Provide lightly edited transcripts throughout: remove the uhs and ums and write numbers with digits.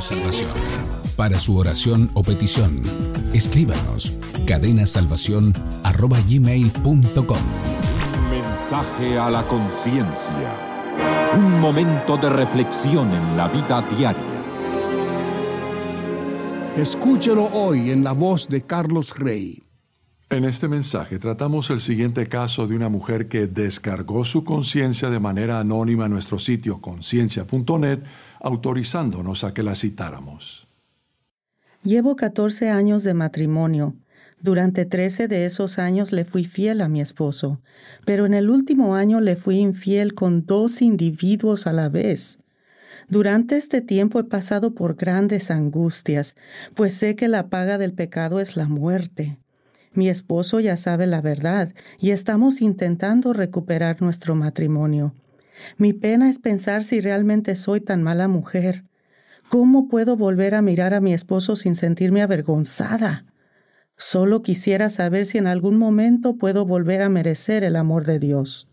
Salvación. Para su oración o petición, escríbanos cadenasalvacion@gmail.com. Mensaje a la conciencia. Un momento de reflexión en la vida diaria. Escúchelo hoy en la voz de Carlos Rey. En este mensaje tratamos el siguiente caso de una mujer que descargó su conciencia de manera anónima en nuestro sitio conciencia.net, autorizándonos a que la citáramos. Llevo 14 años de matrimonio. Durante 13 de esos años le fui fiel a mi esposo, pero en el último año le fui infiel con 2 individuos a la vez. Durante este tiempo he pasado por grandes angustias, pues sé que la paga del pecado es la muerte. Mi esposo ya sabe la verdad y estamos intentando recuperar nuestro matrimonio. Mi pena es pensar si realmente soy tan mala mujer. ¿Cómo puedo volver a mirar a mi esposo sin sentirme avergonzada? Solo quisiera saber si en algún momento puedo volver a merecer el amor de Dios.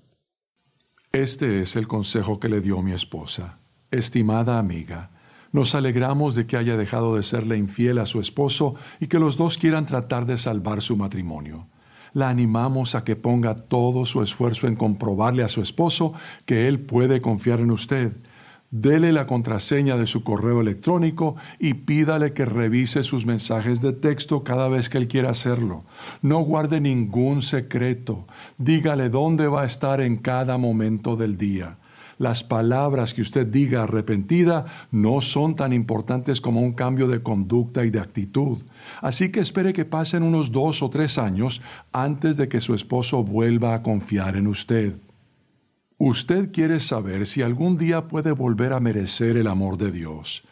Este es el consejo que le dio mi esposa. Estimada amiga, nos alegramos de que haya dejado de serle infiel a su esposo y que los dos quieran tratar de salvar su matrimonio. La animamos a que ponga todo su esfuerzo en comprobarle a su esposo que él puede confiar en usted. Dele la contraseña de su correo electrónico y pídale que revise sus mensajes de texto cada vez que él quiera hacerlo. No guarde ningún secreto. Dígale dónde va a estar en cada momento del día. Las palabras que usted diga arrepentida no son tan importantes como un cambio de conducta y de actitud. Así que espere que pasen unos 2 o 3 años antes de que su esposo vuelva a confiar en usted. Usted quiere saber si algún día puede volver a merecer el amor de Dios.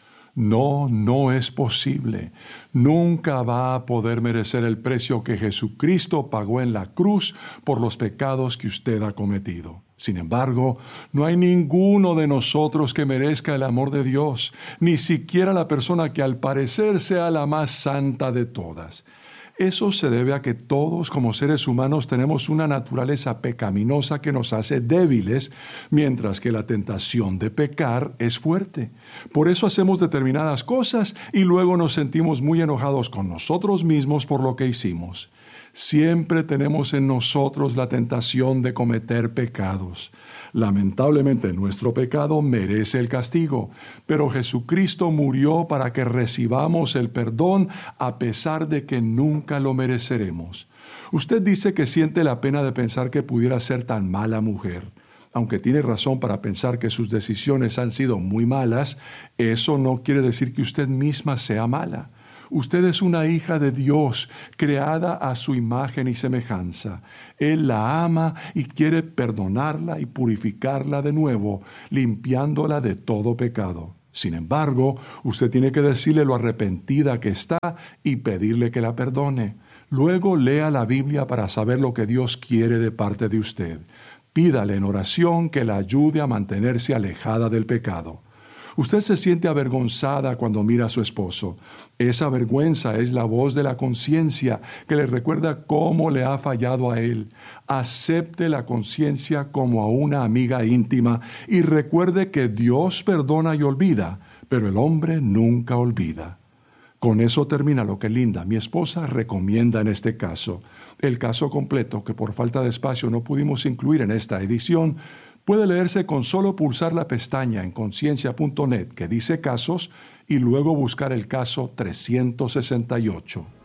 No es posible. Nunca va a poder merecer el precio que Jesucristo pagó en la cruz por los pecados que usted ha cometido. Sin embargo, no hay ninguno de nosotros que merezca el amor de Dios, ni siquiera la persona que al parecer sea la más santa de todas. Eso se debe a que todos como seres humanos tenemos una naturaleza pecaminosa que nos hace débiles, mientras que la tentación de pecar es fuerte. Por eso hacemos determinadas cosas y luego nos sentimos muy enojados con nosotros mismos por lo que hicimos. Siempre tenemos en nosotros la tentación de cometer pecados. Lamentablemente, nuestro pecado merece el castigo, pero Jesucristo murió para que recibamos el perdón a pesar de que nunca lo mereceremos. Usted dice que siente la pena de pensar que pudiera ser tan mala mujer. Aunque tiene razón para pensar que sus decisiones han sido muy malas, eso no quiere decir que usted misma sea mala. Usted es una hija de Dios, creada a su imagen y semejanza. Él la ama y quiere perdonarla y purificarla de nuevo, limpiándola de todo pecado. Sin embargo, usted tiene que decirle lo arrepentida que está y pedirle que la perdone. Luego lea la Biblia para saber lo que Dios quiere de parte de usted. Pídale en oración que la ayude a mantenerse alejada del pecado. Usted se siente avergonzada cuando mira a su esposo. Esa vergüenza es la voz de la conciencia que le recuerda cómo le ha fallado a él. Acepte la conciencia como a una amiga íntima y recuerde que Dios perdona y olvida, pero el hombre nunca olvida. Con eso termina lo que Linda, mi esposa, recomienda en este caso. El caso completo, que por falta de espacio no pudimos incluir en esta edición, puede leerse con solo pulsar la pestaña en conciencia.net que dice casos y luego buscar el caso 368.